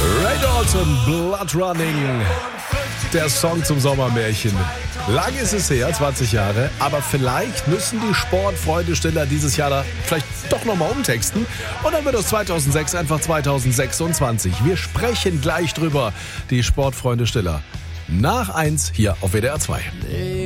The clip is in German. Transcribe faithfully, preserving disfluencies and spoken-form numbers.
Ray Dalton, Blood Running, der Song zum Sommermärchen. Lang ist es her, zwanzig Jahre, aber vielleicht müssen die Sportfreundesteller dieses Jahr da vielleicht doch nochmal umtexten. Und dann wird aus zweitausendsechs einfach zweitausendsechsundzwanzig. Wir sprechen gleich drüber, die Sportfreundesteller. Nach eins hier auf W D R zwei.